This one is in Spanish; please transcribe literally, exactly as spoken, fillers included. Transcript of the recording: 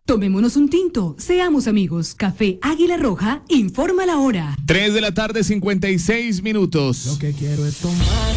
Tomémonos un tinto, seamos amigos. Café Águila Roja, informa la hora. tres de la tarde, cincuenta y seis minutos. Lo que quiero es tomar